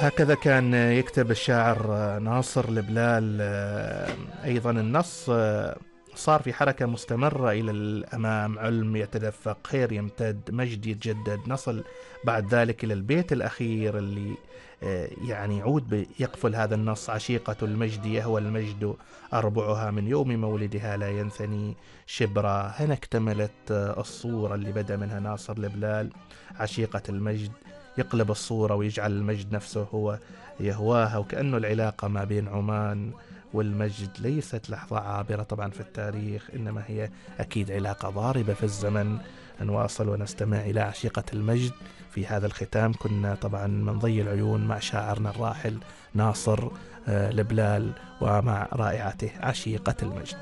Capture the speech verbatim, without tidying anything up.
هكذا كان يكتب الشاعر ناصر البلال. أيضا النص صار في حركة مستمرة إلى الأمام، علم يتدفق، خير يمتد، مجد يتجدد. نصل بعد ذلك إلى البيت الأخير اللي يعني يعود يقفل هذا النص: عشيقة المجد يهوى المجد أربعها، من يوم مولدها لا ينثني شبرا. هنا اكتملت الصورة اللي بدأ منها ناصر البلال، عشيقة المجد، يقلب الصورة ويجعل المجد نفسه هو يهواها. وكأنه العلاقة ما بين عمان والمجد ليست لحظة عابرة طبعا في التاريخ، إنما هي أكيد علاقة ضاربة في الزمن. نواصل ونستمع إلى عشيقة المجد. في هذا الختام كنا طبعا من ضي العيون مع شاعرنا الراحل ناصر البلال ومع رائعته عشيقة المجد.